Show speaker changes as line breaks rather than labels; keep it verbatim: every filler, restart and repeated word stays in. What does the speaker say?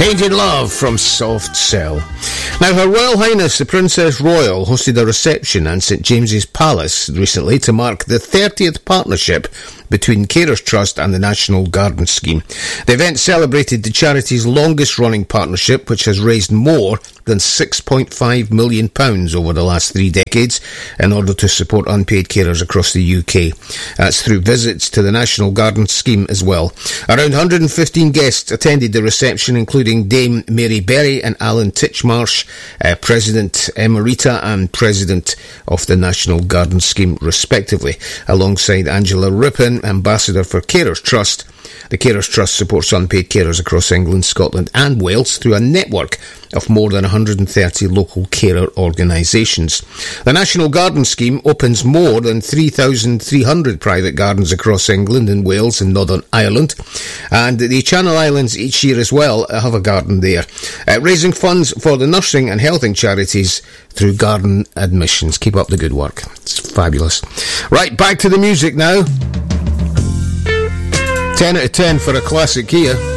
Tainted Love from Soft Cell. Now, Her Royal Highness the Princess Royal hosted a reception in St James's Palace recently to mark the thirtieth partnership between Carers Trust and the National Garden Scheme. The event celebrated the charity's longest-running partnership, which has raised more than six point five million pounds over the last three decades in order to support unpaid carers across the U K. That's through visits to the National Garden Scheme as well. Around one hundred fifteen guests attended the reception, including Dame Mary Berry and Alan Titchmarsh, uh, President Emerita and President of the National Garden Scheme, respectively, alongside Angela Rippon, Ambassador for Carers Trust. The Carers Trust supports unpaid carers across England, Scotland and Wales through a network of more than one hundred thirty local carer organisations. The National Garden Scheme opens more than three thousand three hundred private gardens across England and Wales and Northern Ireland, and the Channel Islands each year as well have a garden there, uh, raising funds for the nursing and healthing charities through garden admissions. Keep up the good work. It's fabulous. Right, back to the music now. ten out of ten for a classic here.